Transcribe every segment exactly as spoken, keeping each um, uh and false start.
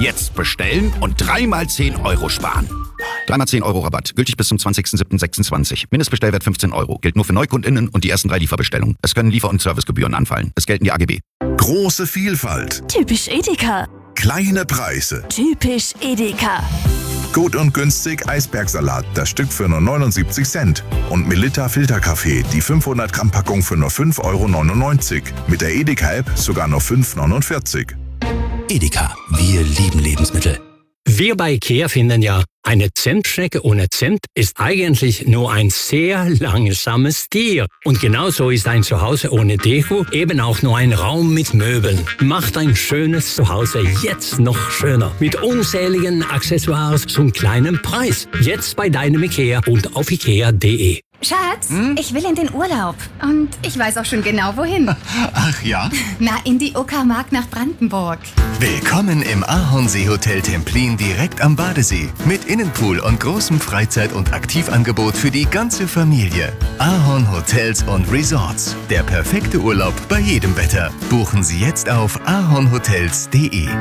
Jetzt bestellen und dreimal zehn Euro sparen. Dreimal zehn Euro Rabatt. Gültig bis zum zwanzigsten siebten sechsundzwanzig. Mindestbestellwert fünfzehn Euro. Gilt nur für NeukundInnen und die ersten drei Lieferbestellungen. Es können Liefer- und Servicegebühren anfallen. Es gelten die A G B. Große Vielfalt. Typisch Edeka. Kleine Preise. Typisch Edeka. Gut und günstig Eisbergsalat, das Stück für nur neunundsiebzig Cent. Und Melitta Filterkaffee, die fünfhundert Gramm Packung für nur fünf Euro neunundneunzig. Mit der Edeka-App sogar nur fünf Euro neunundvierzig. Edeka, wir lieben Lebensmittel. Wir bei IKEA finden ja, eine Zentstrecke ohne Zimt ist eigentlich nur ein sehr langsames Tier. Und genauso ist ein Zuhause ohne Deko eben auch nur ein Raum mit Möbeln. Macht ein schönes Zuhause jetzt noch schöner. Mit unzähligen Accessoires zum kleinen Preis. Jetzt bei deinem IKEA und auf ikea punkt de. Schatz, hm? ich will in den Urlaub. Und ich weiß auch schon genau, wohin. Ach ja? Na, in die Uckermark nach Brandenburg. Willkommen im Ahornsee Hotel Templin direkt am Badesee. Mit Innenpool und großem Freizeit- und Aktivangebot für die ganze Familie. Ahorn Hotels und Resorts. Der perfekte Urlaub bei jedem Wetter. Buchen Sie jetzt auf ahornhotels punkt de.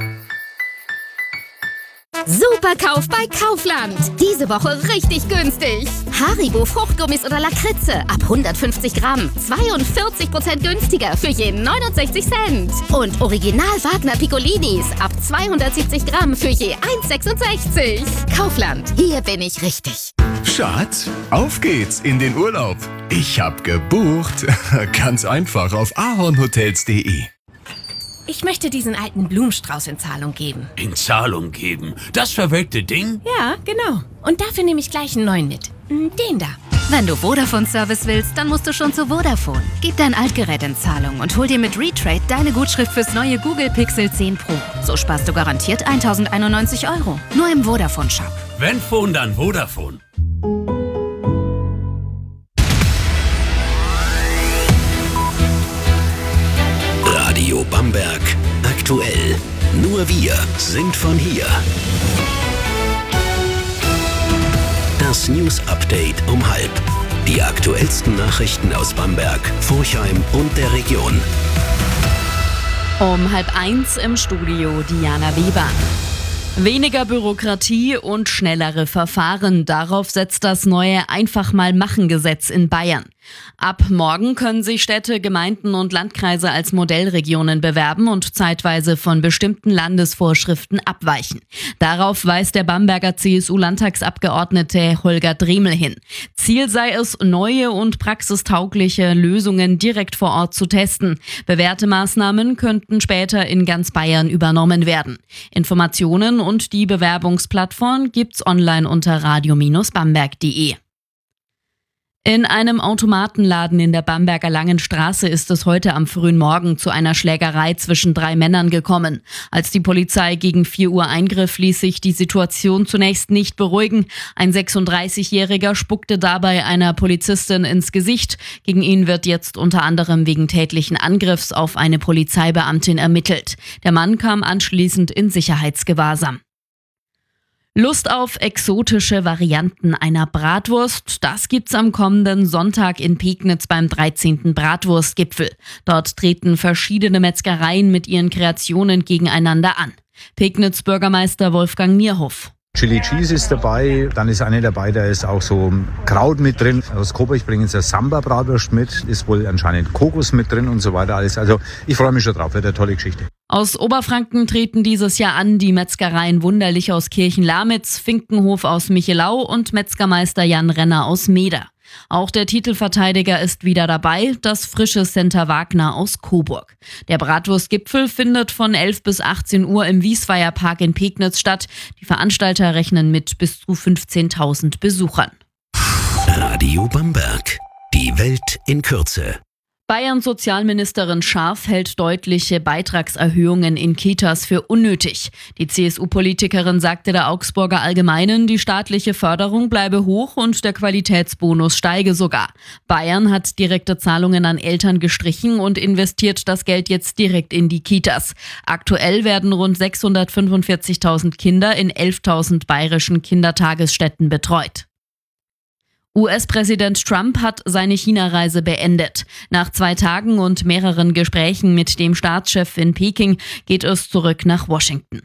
Superkauf bei Kaufland. Diese Woche richtig günstig. Haribo Fruchtgummis oder Lakritze ab hundertfünfzig Gramm. zweiundvierzig Prozent günstiger für je neunundsechzig Cent. Und Original Wagner Piccolinis ab zweihundertsiebzig Gramm für je eins Komma sechsundsechzig. Kaufland, hier bin ich richtig. Schatz, auf geht's in den Urlaub. Ich hab gebucht. Ganz einfach auf ahornhotels punkt de. Ich möchte diesen alten Blumenstrauß in Zahlung geben. In Zahlung geben? Das verwelkte Ding? Ja, genau. Und dafür nehme ich gleich einen neuen mit. Den da. Wenn du Vodafone-Service willst, dann musst du schon zu Vodafone. Gib dein Altgerät in Zahlung und hol dir mit Retrade deine Gutschrift fürs neue Google Pixel zehn Pro. So sparst du garantiert eintausendeinundneunzig Euro. Nur im Vodafone-Shop. Wenn Phone, dann Vodafone. Radio Bamberg. Aktuell. Nur wir sind von hier. Das News Update um halb. Die aktuellsten Nachrichten aus Bamberg, Forchheim und der Region. Um halb eins im Studio Diana Weber. Weniger Bürokratie und schnellere Verfahren. Darauf setzt das neue Einfach-mal-machen-Gesetz in Bayern. Ab morgen können sich Städte, Gemeinden und Landkreise als Modellregionen bewerben und zeitweise von bestimmten Landesvorschriften abweichen. Darauf weist der Bamberger C S U-Landtagsabgeordnete Holger Dremel hin. Ziel sei es, neue und praxistaugliche Lösungen direkt vor Ort zu testen. Bewährte Maßnahmen könnten später in ganz Bayern übernommen werden. Informationen und die Bewerbungsplattform gibt's online unter radio Bindestrich bamberg punkt de. In einem Automatenladen in der Bamberger Langenstraße ist es heute am frühen Morgen zu einer Schlägerei zwischen drei Männern gekommen. Als die Polizei gegen vier Uhr eingriff, ließ sich die Situation zunächst nicht beruhigen. Ein sechsunddreißigjähriger spuckte dabei einer Polizistin ins Gesicht. Gegen ihn wird jetzt unter anderem wegen tätlichen Angriffs auf eine Polizeibeamtin ermittelt. Der Mann kam anschließend in Sicherheitsgewahrsam. Lust auf exotische Varianten einer Bratwurst? Das gibt's am kommenden Sonntag in Pegnitz beim dreizehnten Bratwurstgipfel. Dort treten verschiedene Metzgereien mit ihren Kreationen gegeneinander an. Pegnitz Bürgermeister Wolfgang Nierhoff. Chili Cheese ist dabei, dann ist eine dabei, da ist auch so Kraut mit drin. Aus Coburg bringen sie Samba-Bratwurst mit, ist wohl anscheinend Kokos mit drin und so weiter alles. Also ich freue mich schon drauf, wird eine tolle Geschichte. Aus Oberfranken treten dieses Jahr an die Metzgereien Wunderlich aus Kirchen-Lamitz, Finkenhof aus Michelau und Metzgermeister Jan Renner aus Meder. Auch der Titelverteidiger ist wieder dabei, das frische Center Wagner aus Coburg. Der Bratwurstgipfel findet von elf bis achtzehn Uhr im Wiesweier Park in Pegnitz statt. Die Veranstalter rechnen mit bis zu fünfzehntausend Besuchern. Radio Bamberg. Die Welt in Kürze. Bayerns Sozialministerin Scharf hält deutliche Beitragserhöhungen in Kitas für unnötig. Die C S U-Politikerin sagte der Augsburger Allgemeinen, die staatliche Förderung bleibe hoch und der Qualitätsbonus steige sogar. Bayern hat direkte Zahlungen an Eltern gestrichen und investiert das Geld jetzt direkt in die Kitas. Aktuell werden rund sechshundertfünfundvierzigtausend Kinder in elftausend bayerischen Kindertagesstätten betreut. U S-Präsident Trump hat seine China-Reise beendet. Nach zwei Tagen und mehreren Gesprächen mit dem Staatschef in Peking geht es zurück nach Washington.